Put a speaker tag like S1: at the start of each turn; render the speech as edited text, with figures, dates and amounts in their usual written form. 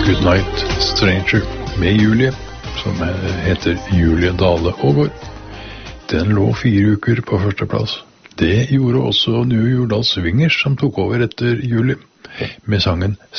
S1: Goodnight Stranger med Julie, som heter Julie Dale Aagaard. Den lå 4 uker på førsteplass. Det gjorde også New Jordal Swingers, som tok over etter Julie, med sangen